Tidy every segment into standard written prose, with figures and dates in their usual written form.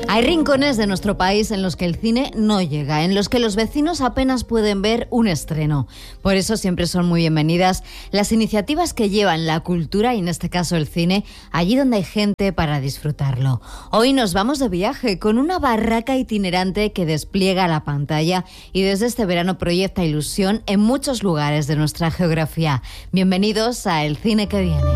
Hay rincones de nuestro país en los que el cine no llega, en los que los vecinos apenas pueden ver un estreno. Por eso siempre son muy bienvenidas las iniciativas que llevan la cultura, y en este caso el cine, allí donde hay gente para disfrutarlo. Hoy nos vamos de viaje con una barraca itinerante que despliega la pantalla y desde este verano proyecta ilusión en muchos lugares de nuestra geografía. Bienvenidos a El Cine que Viene.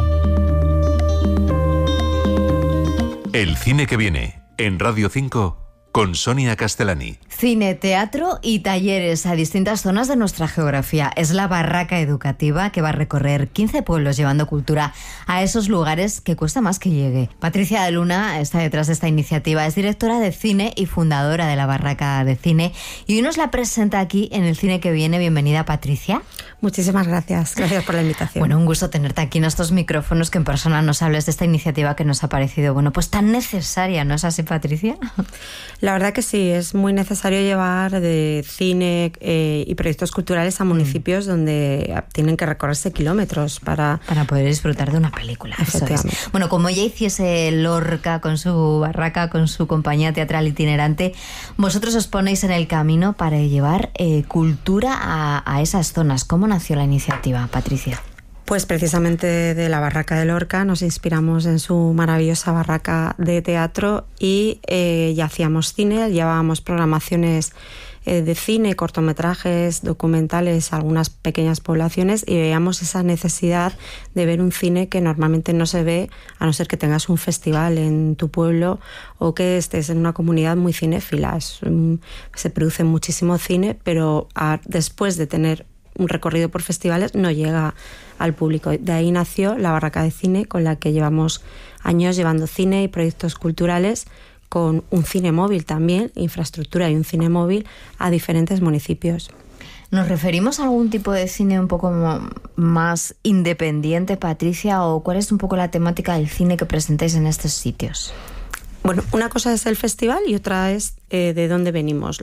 El Cine que Viene, en Radio 5, con Sonia Castellani. Cine, teatro y talleres a distintas zonas de nuestra geografía. Es la barraca educativa que va a recorrer 15 pueblos llevando cultura a esos lugares que cuesta más que llegue. Patricia de Luna está detrás de esta iniciativa. Es directora de cine y fundadora de la barraca de cine. Y hoy nos la presenta aquí en El Cine que Viene. Bienvenida, Patricia. Muchísimas gracias. Gracias por la invitación. Bueno, un gusto tenerte aquí en estos micrófonos, que en persona nos hables de esta iniciativa que nos ha parecido, bueno, pues tan necesaria, ¿no es así, Patricia? La verdad que sí, es muy necesario llevar de cine y proyectos culturales a municipios donde tienen que recorrerse kilómetros para poder disfrutar de una película. Eso es. Bueno, como ya hiciese Lorca con su barraca, con su compañía teatral itinerante, vosotros os ponéis en el camino para llevar cultura a esas zonas. ¿Cómo nació la iniciativa, Patricia? Pues precisamente de la barraca de Lorca nos inspiramos en su maravillosa barraca de teatro y ya hacíamos cine, llevábamos programaciones de cine, cortometrajes, documentales, algunas pequeñas poblaciones, y veíamos esa necesidad de ver un cine que normalmente no se ve, a no ser que tengas un festival en tu pueblo o que estés en una comunidad muy cinéfila. Se produce muchísimo cine, pero después de tener un recorrido por festivales no llega al público. De ahí nació la barraca de cine, con la que llevamos años llevando cine y proyectos culturales, con un cine móvil también, infraestructura y un cine móvil a diferentes municipios. ¿Nos referimos a algún tipo de cine un poco más independiente, Patricia, o cuál es un poco la temática del cine que presentáis en estos sitios? Bueno, una cosa es el festival y otra es de dónde venimos.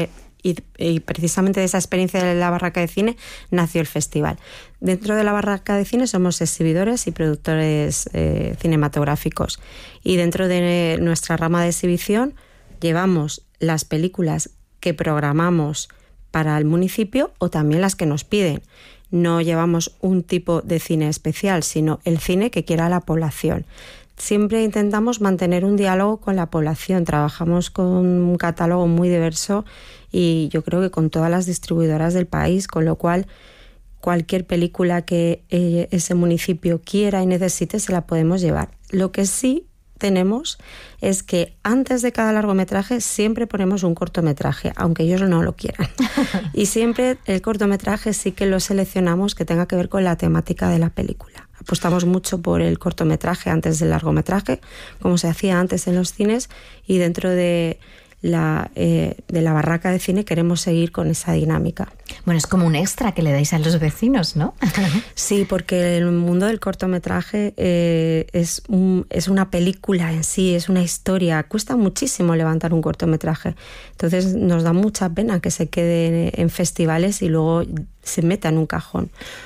Y precisamente de esa experiencia de la barraca de cine nació el festival. Dentro de la barraca de cine somos exhibidores y productores cinematográficos. Y dentro de nuestra rama de exhibición llevamos las películas que programamos para el municipio o también las que nos piden. No llevamos un tipo de cine especial, sino el cine que quiera la población. Siempre intentamos mantener un diálogo con la población. Trabajamos con un catálogo muy diverso y yo creo que con todas las distribuidoras del país, con lo cual cualquier película que ese municipio quiera y necesite se la podemos llevar. Lo que sí tenemos es que antes de cada largometraje siempre ponemos un cortometraje, aunque ellos no lo quieran. Y siempre el cortometraje sí que lo seleccionamos que tenga que ver con la temática de la película. Apostamos mucho por el cortometraje antes del largometraje, como se hacía antes en los cines, y dentro de la barraca de cine queremos seguir con esa dinámica. Bueno, es como un extra que le dais a los vecinos, ¿no? Sí, porque el mundo del cortometraje es una película en sí, es una historia. Cuesta muchísimo levantar un cortometraje. Entonces nos da mucha pena que se quede en festivales y luego se meta en un cajón.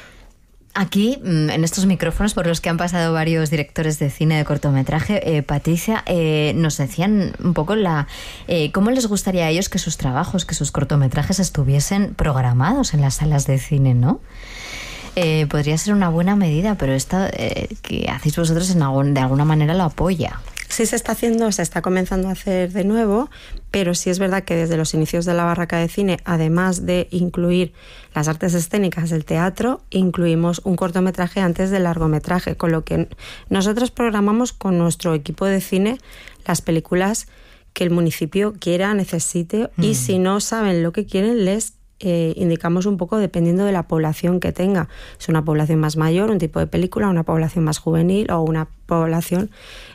Aquí, en estos micrófonos por los que han pasado varios directores de cine de cortometraje, Patricia, nos decían un poco cómo les gustaría a ellos que sus trabajos, que sus cortometrajes estuviesen programados en las salas de cine, ¿no? Podría ser una buena medida, pero esto que hacéis vosotros de alguna manera lo apoya. Sí se está comenzando a hacer de nuevo, pero sí es verdad que desde los inicios de la barraca de cine, además de incluir las artes escénicas del teatro, incluimos un cortometraje antes del largometraje, con lo que nosotros programamos con nuestro equipo de cine las películas que el municipio quiera, necesite, y si no saben lo que quieren, les indicamos un poco dependiendo de la población que tenga. Es una población más mayor, un tipo de película, una población más juvenil o una población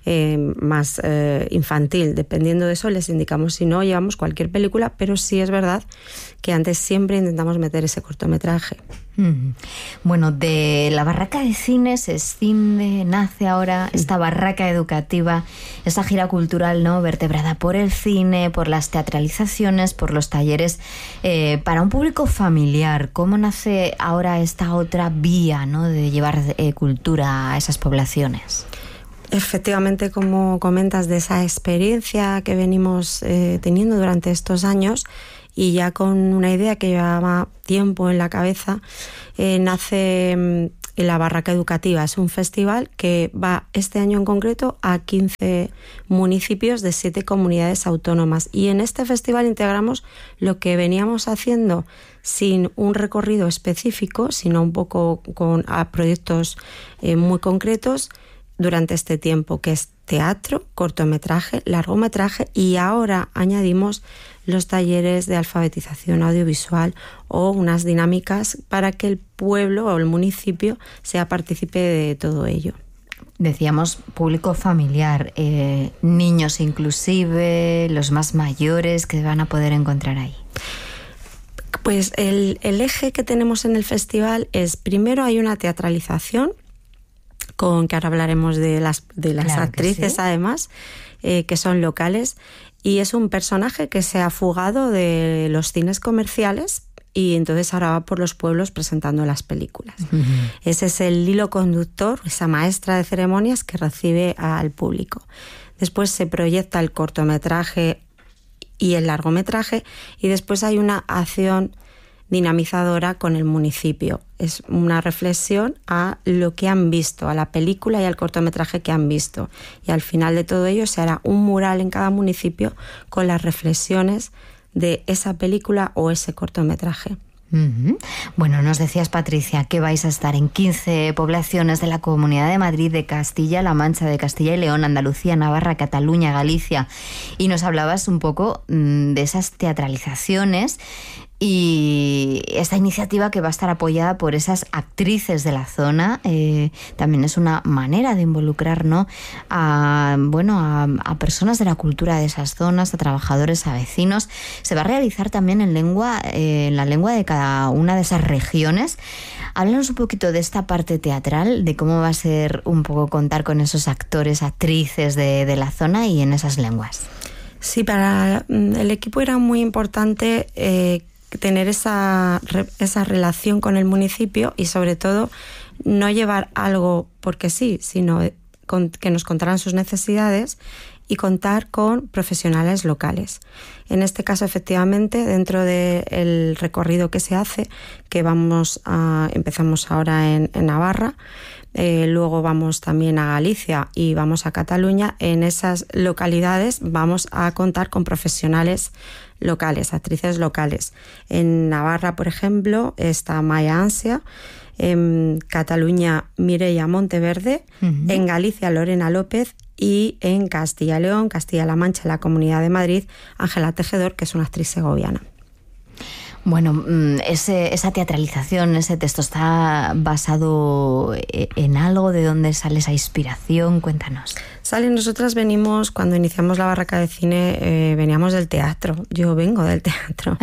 más infantil. Dependiendo de eso les indicamos. Si no, llevamos cualquier película, pero sí es verdad que antes siempre intentamos meter ese cortometraje. Bueno, de la barraca de cine se escinde, nace ahora esta barraca educativa, esa gira cultural, ¿no?, vertebrada por el cine, por las teatralizaciones, por los talleres, para un público familiar. ¿Cómo nace ahora esta otra vía, ¿no?, de llevar cultura a esas poblaciones? Efectivamente, como comentas, de esa experiencia que venimos teniendo durante estos años y ya con una idea que llevaba tiempo en la cabeza, nace La Barraca Educativa. Es un festival que va este año en concreto a 15 municipios de 7 comunidades autónomas. Y en este festival integramos lo que veníamos haciendo sin un recorrido específico, sino un poco con proyectos muy concretos durante este tiempo, que es teatro, cortometraje, largometraje, y ahora añadimos los talleres de alfabetización audiovisual o unas dinámicas para que el pueblo o el municipio sea partícipe de todo ello. Decíamos público familiar, niños inclusive, los más mayores que van a poder encontrar ahí. Pues el eje que tenemos en el festival es, primero hay una teatralización, que ahora hablaremos de las claro actrices, sí, además, que son locales, y es un personaje que se ha fugado de los cines comerciales y entonces ahora va por los pueblos presentando las películas. Uh-huh. Ese es el hilo conductor, esa maestra de ceremonias que recibe al público. Después se proyecta el cortometraje y el largometraje, y después hay una acción dinamizadora con el municipio. Es una reflexión a lo que han visto, a la película y al cortometraje que han visto. Y al final de todo ello se hará un mural en cada municipio con las reflexiones de esa película o ese cortometraje. Uh-huh. Bueno, nos decías, Patricia, que vais a estar en 15 poblaciones de la Comunidad de Madrid, de Castilla-La Mancha, de Castilla y León, Andalucía, Navarra, Cataluña, Galicia, y nos hablabas un poco de esas teatralizaciones y esta iniciativa que va a estar apoyada por esas actrices de la zona. También es una manera de involucrar, ¿no?, a personas de la cultura de esas zonas, a trabajadores, a vecinos. Se va a realizar también en la lengua de cada una de esas regiones. Háblanos un poquito de esta parte teatral, de cómo va a ser un poco contar con esos actores, actrices de la zona y en esas lenguas. Sí, para el equipo era muy importante tener esa relación con el municipio y sobre todo no llevar algo porque sí, sino que nos contaran sus necesidades y contar con profesionales locales. En este caso, efectivamente, dentro del recorrido que se hace, que empezamos ahora en Navarra, luego vamos también a Galicia y vamos a Cataluña. En esas localidades vamos a contar con profesionales locales, actrices locales. En Navarra, por ejemplo, está Maya Ansia, en Cataluña Mireia Monteverde, uh-huh, en Galicia Lorena López y en Castilla y León, Castilla-La Mancha, la Comunidad de Madrid, Ángela Tejedor, que es una actriz segoviana. Bueno, esa teatralización, ese texto, ¿está basado en algo? ¿De dónde sale esa inspiración? Cuéntanos. Nosotras venimos, cuando iniciamos la Barraca de Cine, veníamos del teatro. Yo vengo del teatro.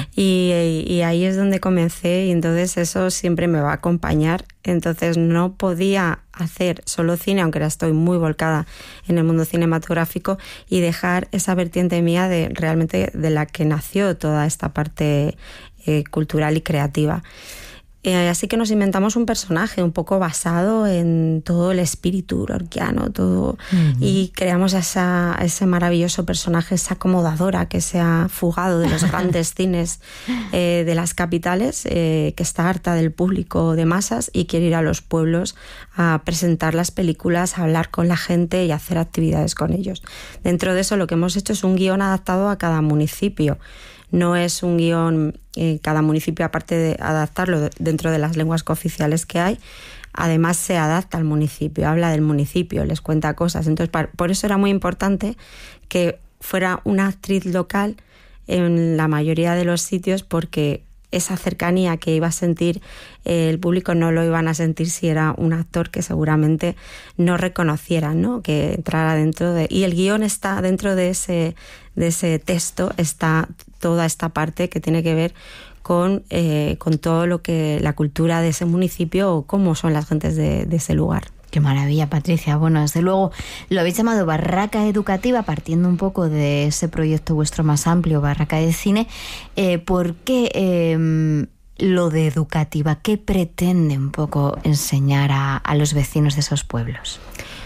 y ahí es donde comencé, y entonces eso siempre me va a acompañar. Entonces no podía hacer solo cine, aunque ahora estoy muy volcada en el mundo cinematográfico, y dejar esa vertiente mía realmente de la que nació toda esta parte cultural y creativa. Así que nos inventamos un personaje un poco basado en todo el espíritu lorquiano, todo, uh-huh, y creamos ese maravilloso personaje, esa acomodadora que se ha fugado de los grandes cines de las capitales, que está harta del público de masas y quiere ir a los pueblos a presentar las películas, a hablar con la gente y hacer actividades con ellos. Dentro de eso, lo que hemos hecho es un guión adaptado a cada municipio. No es un guión, cada municipio, aparte de adaptarlo dentro de las lenguas cooficiales que hay, además se adapta al municipio, habla del municipio, les cuenta cosas. Entonces, por eso era muy importante que fuera una actriz local en la mayoría de los sitios, porque esa cercanía que iba a sentir el público no lo iban a sentir si era un actor que seguramente no reconocieran, ¿no?, que entrara dentro de... Y el guión está dentro de ese texto, está toda esta parte que tiene que ver con todo lo que la cultura de ese municipio o cómo son las gentes de ese lugar. Qué maravilla, Patricia. Bueno, desde luego lo habéis llamado Barraca Educativa, partiendo un poco de ese proyecto vuestro más amplio, Barraca de Cine. ¿Por qué lo de educativa? ¿Qué pretende un poco enseñar a los vecinos de esos pueblos?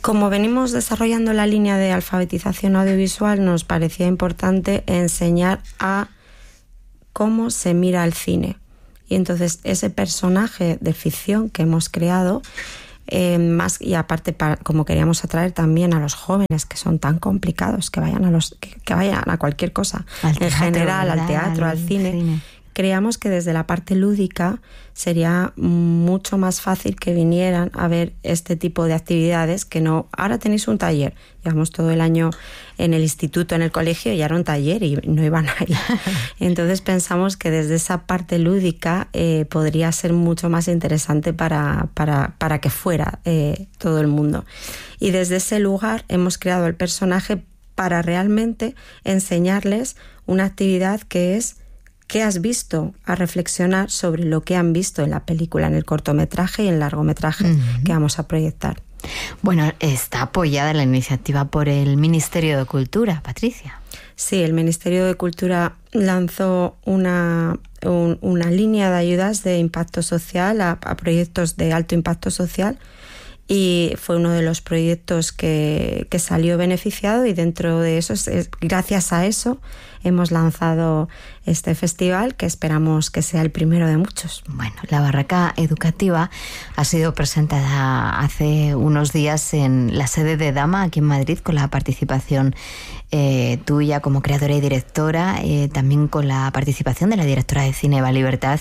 Como venimos desarrollando la línea de alfabetización audiovisual, nos parecía importante enseñar a cómo se mira el cine. Y entonces ese personaje de ficción que hemos creado, más y aparte como queríamos atraer también a los jóvenes que son tan complicados, que vayan a cualquier cosa, al teatro, en general, ¿verdad? Al teatro, al cine. Creíamos que desde la parte lúdica sería mucho más fácil que vinieran a ver este tipo de actividades que no. Ahora tenéis un taller, llevamos todo el año en el instituto, en el colegio, y era un taller y no iban a ir. Entonces pensamos que desde esa parte lúdica podría ser mucho más interesante para que fuera todo el mundo. Y desde ese lugar hemos creado el personaje para realmente enseñarles una actividad que es: ¿qué has visto? A reflexionar sobre lo que han visto en la película, en el cortometraje y en el largometraje que vamos a proyectar. Bueno, está apoyada la iniciativa por el Ministerio de Cultura, Patricia. Sí, el Ministerio de Cultura lanzó una línea de ayudas de impacto social a proyectos de alto impacto social, y fue uno de los proyectos que salió beneficiado, y dentro de eso, gracias a eso, hemos lanzado este festival, que esperamos que sea el primero de muchos. Bueno, la Barraca Educativa ha sido presentada hace unos días en la sede de Dama, aquí en Madrid, con la participación tuya como creadora y directora, también con la participación de la directora de cine, Eva Libertad.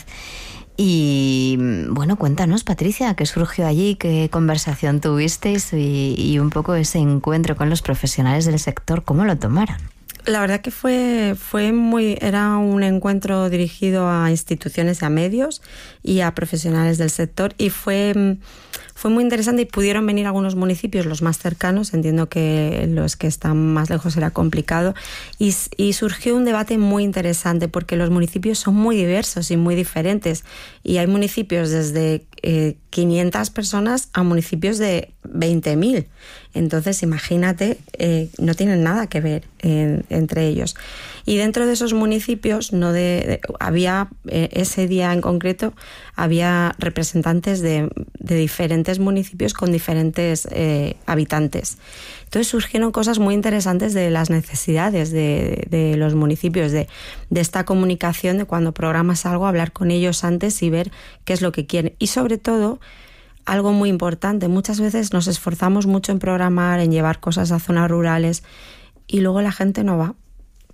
Y bueno, cuéntanos, Patricia, ¿qué surgió allí? ¿Qué conversación tuvisteis? Y un poco ese encuentro con los profesionales del sector, ¿cómo lo tomaron? La verdad que era un encuentro dirigido a instituciones y a medios y a profesionales del sector, y fue muy interesante, y pudieron venir algunos municipios, los más cercanos. Entiendo que los que están más lejos era complicado, y surgió un debate muy interesante, porque los municipios son muy diversos y muy diferentes, y hay municipios desde 500 personas a municipios de 20.000. Entonces, imagínate, no tienen nada que ver entre ellos. Y dentro de esos municipios había, ese día en concreto, había representantes de diferentes municipios con diferentes habitantes. Entonces surgieron cosas muy interesantes de las necesidades de los municipios, de esta comunicación, de cuando programas algo, hablar con ellos antes y ver qué es lo que quieren. Y sobre todo, algo muy importante, muchas veces nos esforzamos mucho en programar, en llevar cosas a zonas rurales, y luego la gente no va.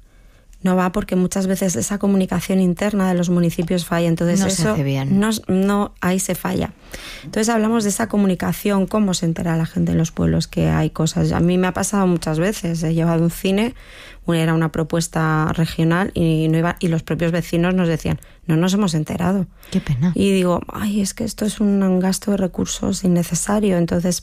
No va porque muchas veces esa comunicación interna de los municipios falla. Entonces no se hace bien. No, ahí se falla. Entonces hablamos de esa comunicación, cómo se entera la gente en los pueblos que hay cosas. A mí me ha pasado muchas veces. He llevado un cine, era una propuesta regional, y no iba, y los propios vecinos nos decían: no nos hemos enterado. Qué pena. Y digo, es que esto es un gasto de recursos innecesario. Entonces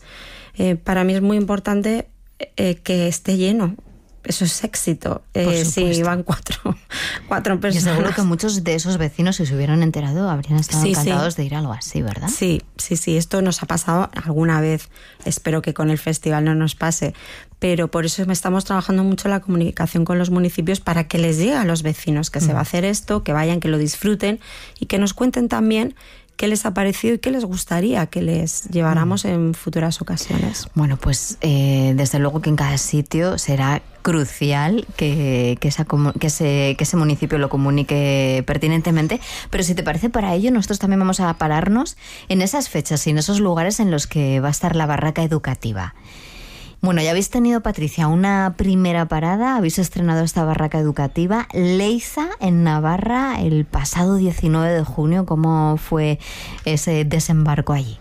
para mí es muy importante que esté lleno. Eso es éxito. Si van cuatro personas. Y seguro que muchos de esos vecinos, si se hubieran enterado, habrían estado encantados de ir a algo así, ¿verdad? Sí. Esto nos ha pasado alguna vez. Espero que con el festival no nos pase. Pero por eso estamos trabajando mucho la comunicación con los municipios, para que les llegue a los vecinos que se va a hacer esto, que vayan, que lo disfruten, y que nos cuenten también qué les ha parecido y qué les gustaría que les lleváramos en futuras ocasiones. Bueno, pues desde luego que en cada sitio será crucial que ese municipio lo comunique pertinentemente. Pero si te parece, para ello nosotros también vamos a pararnos en esas fechas y en esos lugares en los que va a estar la Barraca Educativa. Bueno, ya habéis tenido, Patricia, una primera parada, habéis estrenado esta Barraca Educativa, Leiza, en Navarra, el pasado 19 de junio. ¿Cómo fue ese desembarco allí?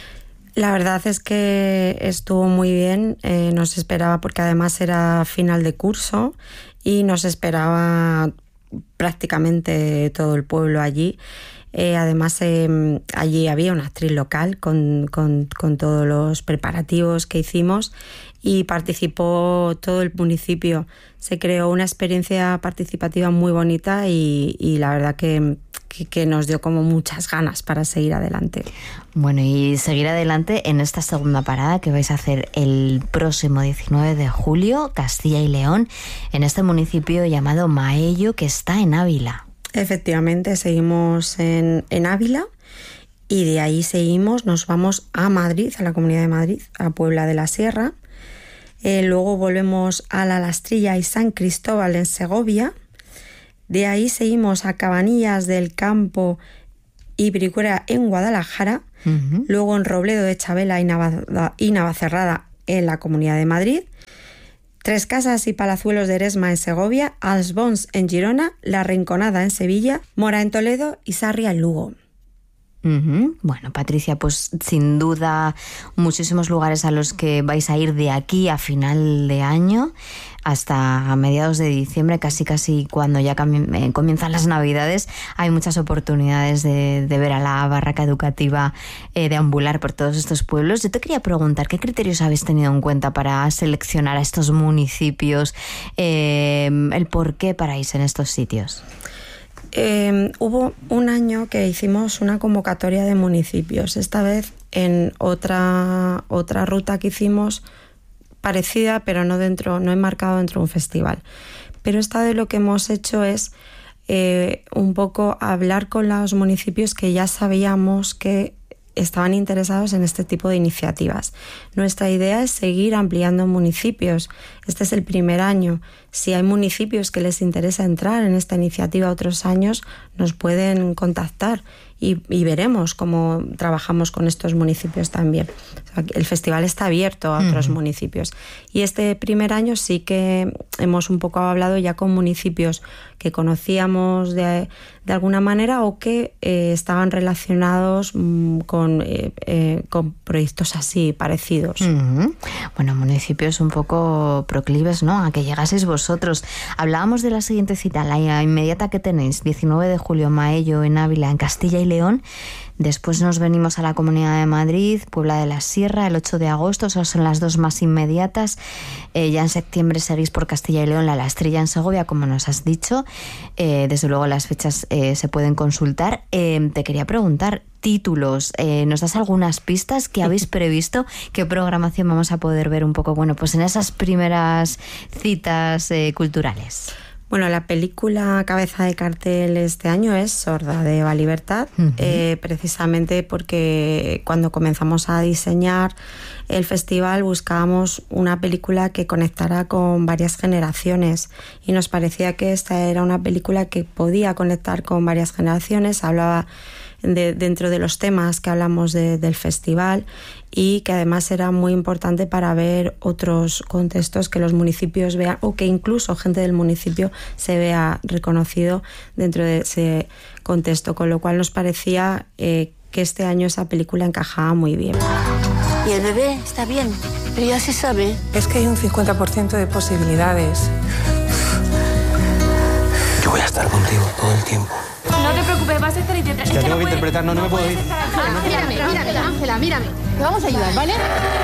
La verdad es que estuvo muy bien, nos esperaba, porque además era final de curso, y nos esperaba prácticamente todo el pueblo allí. Además, allí había una actriz local con todos los preparativos que hicimos, y participó todo el municipio. Se creó una experiencia participativa muy bonita, y la verdad que nos dio como muchas ganas para seguir adelante. Bueno, y seguir adelante en esta segunda parada que vais a hacer el próximo 19 de julio, Castilla y León, en este municipio llamado Maello, que está en Ávila. Efectivamente, seguimos en Ávila, Y de ahí seguimos, nos vamos a Madrid, a la Comunidad de Madrid, a Puebla de la Sierra. Luego volvemos a La Lastrilla y San Cristóbal en Segovia. De ahí seguimos a Cabanillas del Campo y Bricuera en Guadalajara. Uh-huh. Luego en Robledo de Chabela y Navacerrada en la Comunidad de Madrid. Tres Casas y Palazuelos de Eresma en Segovia. Els Bons en Girona. La Rinconada en Sevilla. Mora en Toledo y Sarria en Lugo. Uh-huh. Bueno, Patricia, pues sin duda muchísimos lugares a los que vais a ir de aquí a final de año hasta mediados de diciembre, casi cuando ya comienzan las Navidades. Hay muchas oportunidades de ver a la barraca educativa deambular por todos estos pueblos. Yo te quería preguntar, ¿qué criterios habéis tenido en cuenta para seleccionar a estos municipios? El por qué paráis en estos sitios. Hubo un año que hicimos una convocatoria de municipios. Esta vez en otra ruta que hicimos parecida, pero no enmarcado dentro de un festival. Pero esta vez lo que hemos hecho es un poco hablar con los municipios que ya sabíamos que estaban interesados en este tipo de iniciativas. Nuestra idea es seguir ampliando municipios. Este es el primer año. Si hay municipios que les interesa entrar en esta iniciativa otros años, nos pueden contactar y veremos cómo trabajamos con estos municipios también. O sea, el festival está abierto a otros municipios. Y este primer año sí que hemos un poco hablado ya con municipios que conocíamos de alguna manera o que estaban relacionados con proyectos así parecidos. Uh-huh. Bueno, municipios un poco proclives, ¿no?, a que llegaseis vosotros. Hablábamos de la siguiente cita, la inmediata que tenéis, 19 de julio, Maello en Ávila, en Castilla y León. Después nos venimos a la Comunidad de Madrid, Puebla de la Sierra, el 8 de agosto, esas son las dos más inmediatas. Ya en septiembre seguís por Castilla y León, La Lastrilla en Segovia, como nos has dicho. Desde luego las fechas se pueden consultar. Te quería preguntar, títulos, ¿nos das algunas pistas que habéis previsto? ¿Qué programación vamos a poder ver un poco, bueno, pues en esas primeras citas culturales? Bueno, la película cabeza de cartel este año es Sorda, de Eva Libertad, precisamente porque cuando comenzamos a diseñar el festival buscábamos una película que conectara con varias generaciones y nos parecía que esta era una película que podía conectar con varias generaciones. Hablaba dentro de los temas que hablamos del festival y que además era muy importante para ver otros contextos que los municipios vean o que incluso gente del municipio se vea reconocido dentro de ese contexto, con lo cual nos parecía que este año esa película encajaba muy bien. ¿Y el bebé está bien? Pero ya se sabe. Es que hay un 50% de posibilidades. Yo voy a estar contigo todo el tiempo. No te preocupes, vas a estar intentando. Es que tengo que interpretar, no me puedo ir. Mírame, Ángela, mírame. Te vamos a ayudar, ¿vale?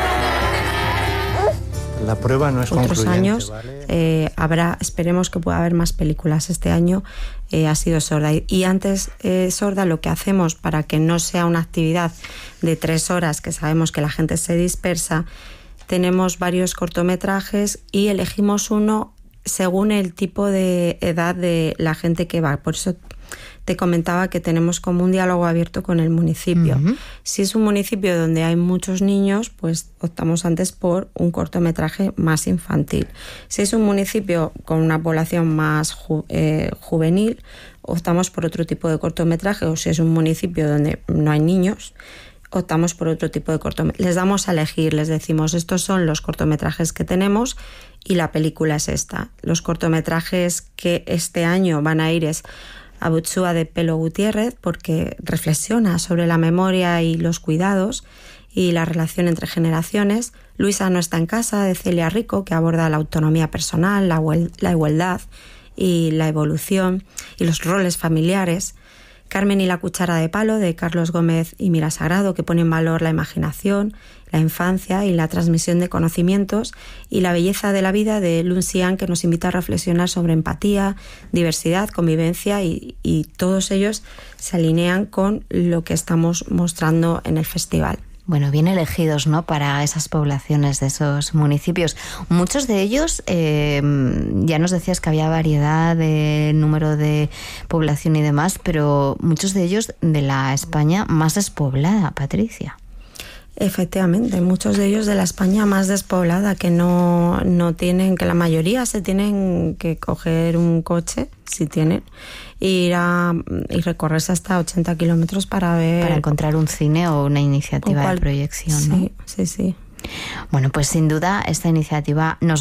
La prueba no es otros concluyente, años, ¿vale? esperemos que pueda haber más películas. Este año ha sido Sorda. Y antes Sorda, lo que hacemos para que no sea una actividad de 3 horas, que sabemos que la gente se dispersa, tenemos varios cortometrajes y elegimos uno según el tipo de edad de la gente que va. Por eso te comentaba que tenemos como un diálogo abierto con el municipio. Uh-huh. Si es un municipio donde hay muchos niños, pues optamos antes por un cortometraje más infantil. Si es un municipio con una población más juvenil, optamos por otro tipo de cortometraje. O si es un municipio donde no hay niños, optamos por otro tipo de cortometraje. Les damos a elegir, les decimos, estos son los cortometrajes que tenemos y la película es esta. Los cortometrajes que este año van a ir es Abutsua de Pelo Gutiérrez, porque reflexiona sobre la memoria y los cuidados y la relación entre generaciones. Luisa no está en casa, de Celia Rico, que aborda la autonomía personal, la igualdad y la evolución y los roles familiares. Carmen y la cuchara de palo, de Carlos Gómez y Mira Sagrado, que pone en valor la imaginación, la infancia y la transmisión de conocimientos, y La belleza de la vida, de Lun Xian, que nos invita a reflexionar sobre empatía, diversidad, convivencia, y todos ellos se alinean con lo que estamos mostrando en el festival. Bueno, bien elegidos, ¿no?, para esas poblaciones de esos municipios. Muchos de ellos, ya nos decías que había variedad de número de población y demás, pero muchos de ellos de la España más despoblada, Patricia. Efectivamente, muchos de ellos de la España más despoblada, que no tienen, que la mayoría se tienen que coger un coche, si tienen, y recorrerse hasta 80 kilómetros para encontrar un cine o una iniciativa de proyección, ¿no? Sí. Bueno, pues sin duda esta iniciativa nos